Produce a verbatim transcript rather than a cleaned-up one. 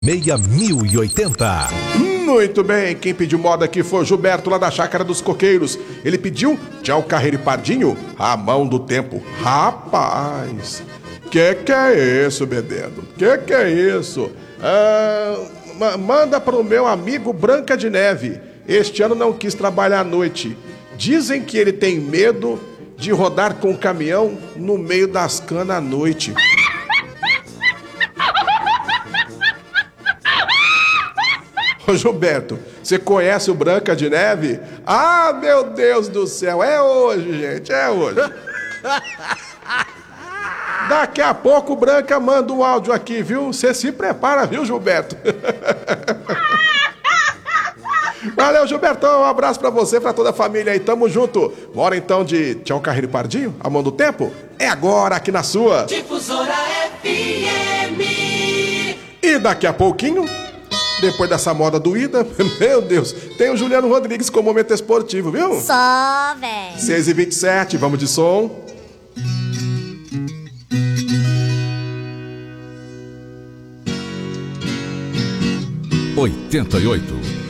seis mil e oitenta. Muito bem, quem pediu moda aqui foi o Gilberto lá da Chácara dos Coqueiros. Ele pediu Tchau Carreiro e Pardinho, A Mão do Tempo. Rapaz, que que é isso, Bedendo? Que que é isso? Ah, ma- manda pro meu amigo Branca de Neve. Este ano não quis trabalhar à noite. Dizem que ele tem medo de rodar com o caminhão no meio das canas à noite. Ô Gilberto, você conhece o Branca de Neve? Ah, meu Deus do céu, é hoje, gente, é hoje. Daqui a pouco o Branca manda um áudio aqui, viu? Você se prepara, viu, Gilberto? Valeu, Gilbertão, um abraço pra você, pra toda a família aí, tamo junto. Bora então de Tchau Carreiro e Pardinho, A Mão do Tempo? É agora aqui na sua Difusora F M. E daqui a pouquinho, depois dessa moda doída, meu Deus, tem o Juliano Rodrigues com o Momento Esportivo, viu? Só, velho. seis e vinte e sete, vamos de som. oitenta e oito.